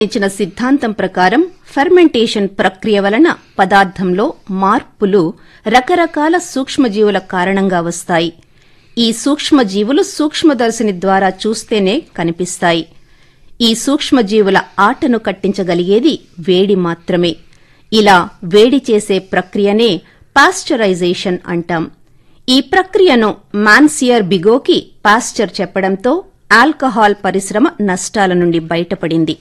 ఇచ్చిన సిద్ధాంతం ప్రకారం ఫెర్మెంటేషన్ ప్రక్రియ వలన పదార్థంలో మార్పులు రకరకాల సూక్ష్మజీవుల కారణంగా వస్తాయి. ఈ సూక్ష్మజీవులు సూక్ష్మదర్శిని ద్వారా చూస్తేనే కనిపిస్తాయి. ఈ సూక్ష్మజీవుల ఆటను కట్టించగలిగేది వేడి మాత్రమే. ఇలా వేడి చేసే ప్రక్రియనే పాస్చరైజేషన్ అంటాం. ఈ ప్రక్రియను మాన్సియర్ బిగోకి పాస్చర్ చెప్పడంతో ఆల్కహాల్ పరిశ్రమ నష్టాల నుండి బయటపడింది.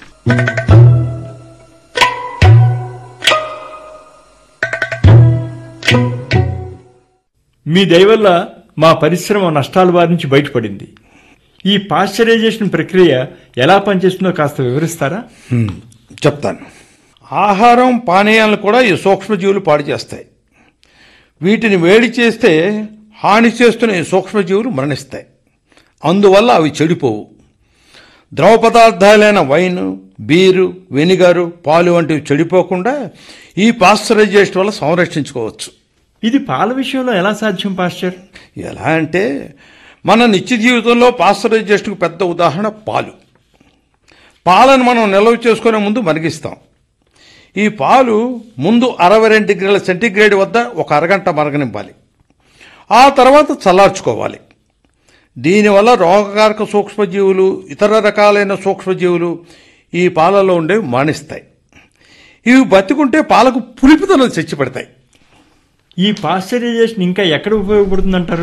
మీ దయవల్ల మా పరిశ్రమ నష్టాల బారి నుంచి బయటపడింది. ఈ పాశ్చరైజేషన్ ప్రక్రియ ఎలా పనిచేస్తుందో కాస్త వివరిస్తారా? చెప్తాను. ఆహారం పానీయాలను కూడా ఈ సూక్ష్మజీవులు పాడు చేస్తాయి. వీటిని వేడి చేస్తే హాని చేస్తున్న ఈ సూక్ష్మజీవులు మరణిస్తాయి. అందువల్ల అవి చెడిపోవు. ద్రవ పదార్థాలైన వైన్, బీరు, వెనిగరు, పాలు వంటివి చెడిపోకుండా ఈ పాశ్చరైజేషన్ వల్ల సంరక్షించుకోవచ్చు. ఇది పాల విషయంలో ఎలా సాధ్యం పాస్టర్? ఎలా అంటే మన నిత్య జీవితంలో పాశ్చరైజేషన్కు పెద్ద ఉదాహరణ పాలు. పాలను మనం నిల్వ చేసుకునే ముందు మరిగిస్తాం. ఈ పాలు ముందు 62 డిగ్రీల సెంటీగ్రేడ్ వద్ద ఒక అరగంట మరగనివ్వాలి. ఆ తర్వాత చల్లార్చుకోవాలి. దీనివల్ల రోగకారక సూక్ష్మజీవులు, ఇతర రకాలైన సూక్ష్మజీవులు ఈ పాలలో ఉండేవి మరణిస్తాయి. ఇవి బతికుంటే పాలకు పులిపిదనం తెచ్చిపెడతాయి. ఈ పాశ్చరైజేషన్ ఇంకా ఎక్కడ ఉపయోగపడుతుందంటారు?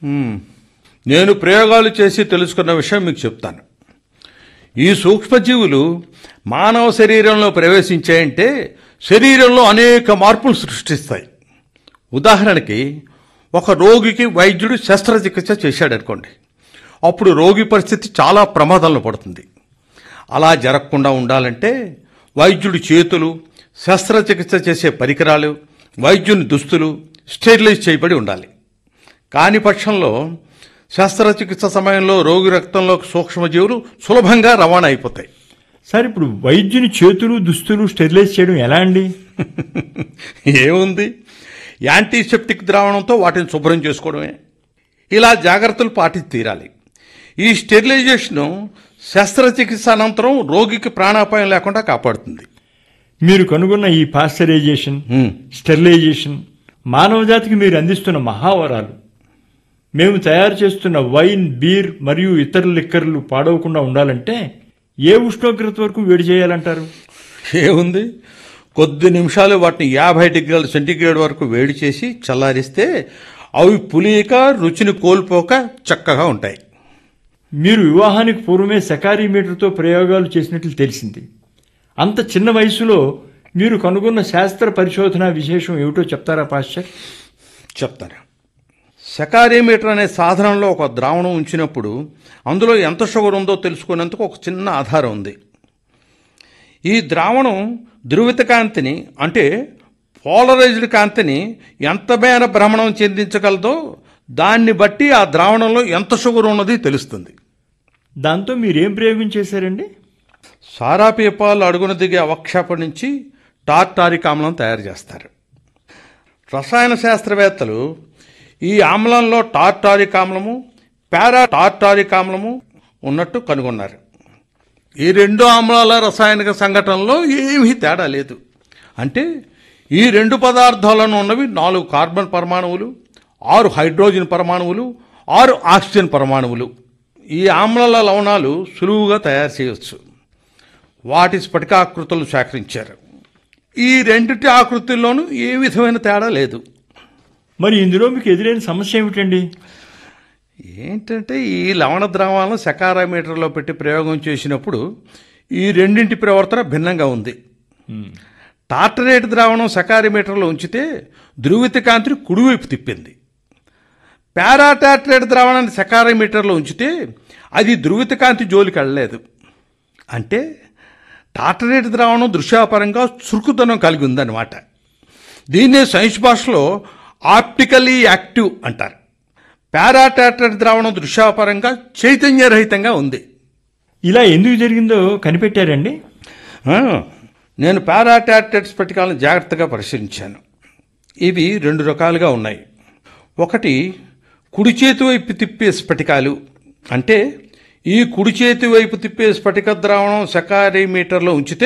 నేను ప్రయోగాలు చేసి తెలుసుకున్న విషయం మీకు చెప్తాను. ఈ సూక్ష్మజీవులు మానవ శరీరంలో ప్రవేశించాయంటే శరీరంలో అనేక మార్పులు సృష్టిస్తాయి. ఉదాహరణకి ఒక రోగికి వైద్యుడు శస్త్రచికిత్స చేశాడనుకోండి. అప్పుడు రోగి పరిస్థితి చాలా ప్రమాదంలో పడుతుంది. అలా జరగకుండా ఉండాలంటే వైద్యుడి చేతులు, శస్త్రచికిత్స చేసే పరికరాలు, వైద్యుని దుస్తులు స్టెరిలైజ్ చేయబడి ఉండాలి. కాని పక్షంలో శస్త్రచికిత్స సమయంలో రోగి రక్తంలోకి సూక్ష్మజీవులు సులభంగా రవాణా అయిపోతాయి. సార్, ఇప్పుడు వైద్యుని చేతులు, దుస్తులు స్టెరిలైజ్ చేయడం ఎలా అండి? ఏముంది, యాంటీసెప్టిక్ ద్రావణంతో వాటిని శుభ్రం చేసుకోవడమే. ఇలా జాగ్రత్తలు పాటించి తీరాలి. ఈ స్టెరిలైజేషన్ శస్త్రచికిత్స అనంతరం రోగికి ప్రాణాపాయం లేకుండా కాపాడుతుంది. మీరు కనుగొన్న ఈ పాశ్చరైజేషన్, స్టెరిలైజేషన్ మానవజాతికి మీరు అందిస్తున్న మహావరాలు. మేము తయారు చేస్తున్న వైన్, బీర్ మరియు ఇతర లిక్కర్లు పాడవకుండా ఉండాలంటే ఏ ఉష్ణోగ్రత వరకు వేడి చేయాలంటారు? ఏముంది, కొద్ది నిమిషాలు వాటిని 50 డిగ్రీల సెంటీగ్రేడ్ వరకు వేడి చేసి చల్లారిస్తే అవి పులియక, రుచిని కోల్పోక చక్కగా ఉంటాయి. మీరు వివాహానికి పూర్వమే సెకారీమీటర్తో ప్రయోగాలు చేసినట్లు తెలిసింది. అంత చిన్న వయసులో మీరు కనుగొన్న శాస్త్ర పరిశోధన విశేషం ఏమిటో చెప్తారా పాస్టర్? చెప్తాను. సెకారీమీటర్ అనే సాధనంలో ఒక ద్రావణం ఉంచినప్పుడు అందులో ఎంత షుగర్ ఉందో తెలుసుకునేందుకు ఒక చిన్న ఆధారం ఉంది. ఈ ద్రావణం ధ్రువిత కాంతిని, అంటే పోలరైజ్డ్ కాంతిని ఎంత మేర భ్రమణం చెందించగలదో దాన్ని బట్టి ఆ ద్రావణంలో ఎంత షుగర్ ఉన్నది తెలుస్తుంది. దాంతో మీరేం ప్రయోగం చేశారండి? సారాపీపాలు అడుగున దిగే అవక్షేపం నుంచి టార్టారిక్ ఆమ్లం తయారు చేస్తారు. రసాయన శాస్త్రవేత్తలు ఈ ఆమ్లంలో టార్టారిక్ ఆమ్లము, పారా టార్టారిక్ ఆమ్లము ఉన్నట్టు కనుగొన్నారు. ఈ 2 ఆమ్లాల రసాయనిక సంఘటనలో ఏమీ తేడా లేదు. అంటే ఈ 2 పదార్థాలను ఉన్నవి 4 కార్బన్ పరమాణువులు, 6 హైడ్రోజన్ పరమాణువులు, 6 ఆక్సిజన్ పరమాణువులు. ఈ ఆమ్లాల లవణాలు సులువుగా తయారు చేయవచ్చు. వాటి స్ఫటికాకృతులు సేకరించారు. ఈ 2 ఆకృతుల్లోనూ ఏ విధమైన తేడా లేదు. మరి ఇందులో మీకు ఎదురైన సమస్య ఏమిటండి? ఏంటంటే ఈ లవణ ద్రావాలను సెకారోమీటర్లో పెట్టి ప్రయోగం చేసినప్పుడు ఈ 2 ప్రవర్తన భిన్నంగా ఉంది. టార్టరేట్ ద్రావణం సెకారోమీటర్లో ఉంచితే ధ్రువిత కాంతిని కుడివైపు తిప్పింది. పారాటార్టరేట్ ద్రావణాన్ని సెకారోమీటర్లో ఉంచితే అది ధ్రువిత కాంతి జోలికి వెళ్ళలేదు. అంటే టార్టరేట్ ద్రావణం దృశ్యపరంగా చురుకుదనం కలిగి ఉందన్నమాట. దీన్నే సైన్స్ భాషలో ఆప్టికలీ యాక్టివ్ అంటారు. పారాటార్టరేట్ ద్రావణం దృశ్యపరంగా చైతన్యరహితంగా ఉంది. ఇలా ఎందుకు జరిగిందో కనిపెట్టారండి? నేను పారాటార్టరేట్ స్ఫటికాలను జాగ్రత్తగా పరిశీలించాను. ఇవి 2 రకాలుగా ఉన్నాయి. ఒకటి కుడి చేతి వైపు తిప్పే స్ఫటికాలు, అంటే ఈ కుడి చేతి వైపు తిప్పే స్ఫటిక ద్రావణం సెకారీమీటర్లో ఉంచితే